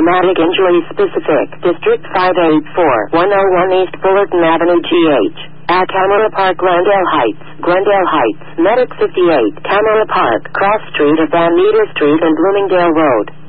Traumatic Injury Specific, District 584, 101 East Fullerton Avenue, GH. At Camera Park, Glendale Heights, Medic 58, Camera Park, Cross Street of Van Meter Street and Bloomingdale Road.